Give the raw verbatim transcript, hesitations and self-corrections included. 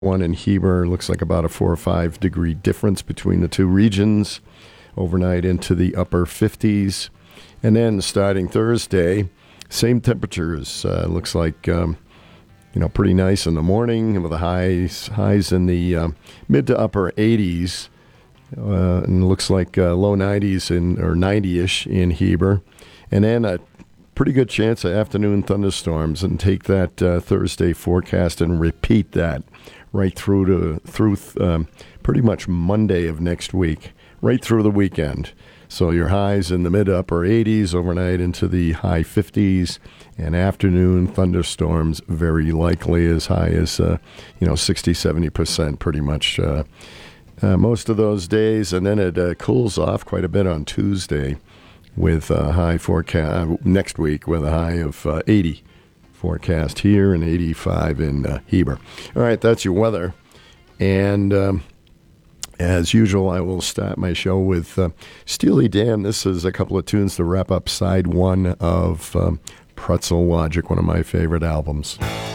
One in Heber looks like about a four or five degree difference between the two regions. Overnight into the upper fifties. And then starting Thursday, same temperatures. Uh, looks like, um, you know, pretty nice in the morning with the highs, highs in the uh, mid to upper eighties. Uh, and looks like uh, low nineties in, or ninety-ish in Heber. And then a pretty good chance of afternoon thunderstorms, and take that uh, Thursday forecast and repeat that right through to through um, pretty much Monday of next week, right through the weekend. So your highs in the mid-upper eighties, overnight into the high fifties, and afternoon thunderstorms very likely as high as, uh, you know, sixty, seventy percent pretty much uh, uh, most of those days. And then it uh, cools off quite a bit on Tuesday with a high forecast, next week with a high of uh, eighty. Forecast here and eighty-five in uh, Heber. All right, that's your weather. And um, as usual, I will start my show with uh, Steely Dan. This is a couple of tunes to wrap up side one of um, Pretzel Logic, one of my favorite albums.